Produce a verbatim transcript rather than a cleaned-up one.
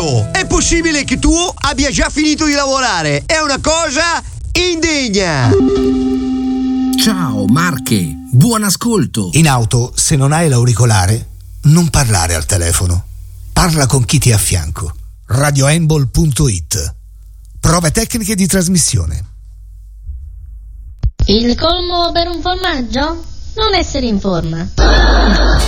Oh, è possibile che tu abbia già finito di lavorare? È una cosa indegna. Ciao Marche, buon ascolto. In auto, se non hai l'auricolare, non parlare al telefono. Parla con chi ti è a fianco. radioembol punto it. Prove tecniche di trasmissione. Il colmo per un formaggio? Non essere in forma.